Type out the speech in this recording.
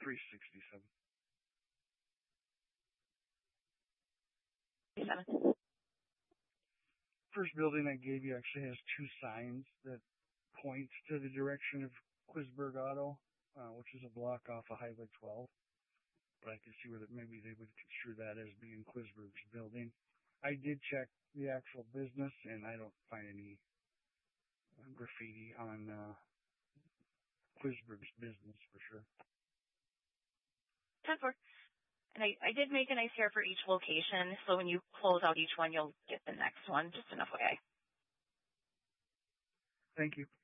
367. 67. First building I gave you actually has two signs that point to the direction of Quisberg Auto, which is a block off of Highway 12. But I could see where maybe they would construe that as being Quisberg's building. I did check the actual business, and I don't find any graffiti on Quisberg's business for sure. 10-4. And I did make an ICR for each location, so when you close out each one, you'll get the next one. Just enough, okay? Thank you.